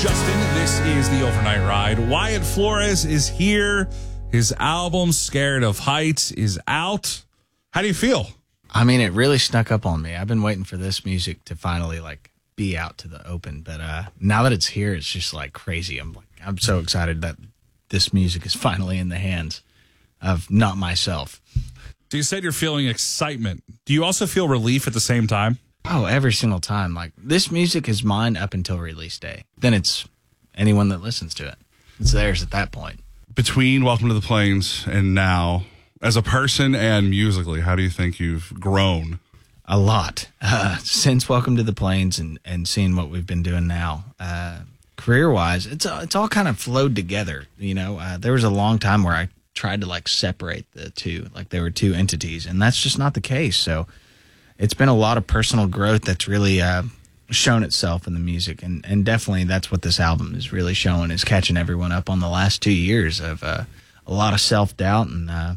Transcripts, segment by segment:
Justin. This is the Overnight Ride. Wyatt Flores is here. His album, Scared of Heights, is out. How do you feel? I mean, it really snuck up on me. I've been waiting for this music to finally be out to the open, but now that it's here, it's just crazy. I'm so excited that this music is finally in the hands of not myself. So you said you're feeling excitement. Do you also feel relief at the same time? Oh, every single time. This music is mine up until release day. Then it's anyone that listens to it. It's theirs at that point. Between Welcome to the Plains and now, as a person and musically, how do you think you've grown? A lot. Since Welcome to the Plains and seeing what we've been doing now. Career-wise, it's all kind of flowed together. There was a long time where I tried to separate the two, they were two entities, and that's just not the case. So it's been a lot of personal growth that's really shown itself in the music, and definitely that's what this album is really showing, is catching everyone up on the last 2 years of a lot of self-doubt and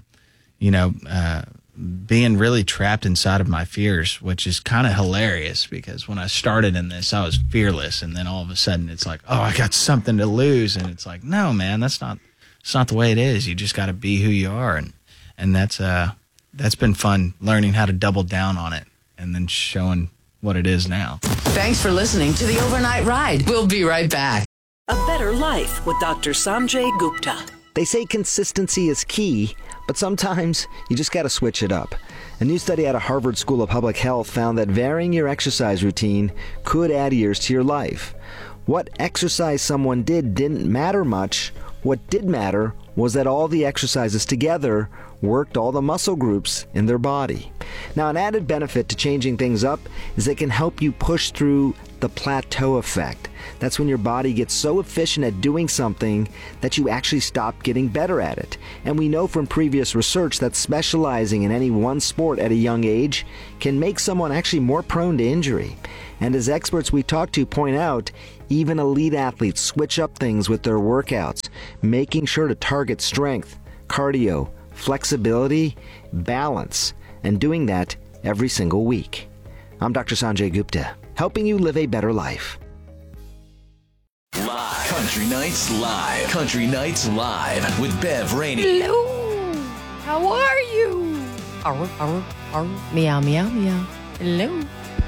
being really trapped inside of my fears, which is kind of hilarious because when I started in this, I was fearless, and then all of a sudden it's oh, I got something to lose, and it's no, man, it's not the way it is. You just got to be who you are, and that's been fun, learning how to double down on it and then showing what it is now. Thanks for listening to the Overnight Ride. We'll be right back. A Better Life with Dr. Sanjay Gupta. They say consistency is key, but sometimes you just got to switch it up. A new study out of Harvard School of Public Health found that varying your exercise routine could add years to your life. What exercise someone did didn't matter much. What did matter was that all the exercises together worked all the muscle groups in their body. Now, an added benefit to changing things up is they can help you push through the plateau effect. That's when your body gets so efficient at doing something that you actually stop getting better at it. And we know from previous research that specializing in any one sport at a young age can make someone actually more prone to injury. And as experts we talk to point out, even elite athletes switch up things with their workouts, making sure to target strength, cardio, flexibility, balance, and doing that every single week. I'm Dr. Sanjay Gupta, helping you live a better life. Live. Country Nights Live. Country Nights Live with Bev Rainey. Hello. How are you? Arr, arr, arr. Meow, meow, meow. Hello.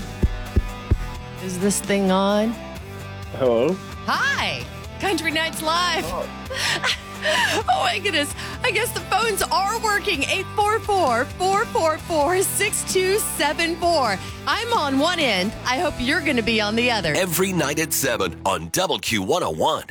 Is this thing on? Hello? Hi. Country Nights Live. Oh my goodness. I guess the phones are working. 844-444-6274. I'm on one end. I hope you're going to be on the other. Every night at 7 on Double Q101.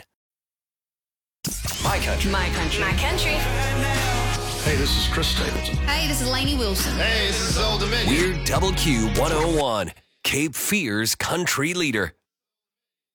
My Country. My Country. My Country. Hey, this is Chris Stapleton. Hey, this is Lainey Wilson. Hey, this is Old Dominion. We're Double Q101, Cape Fear's country leader.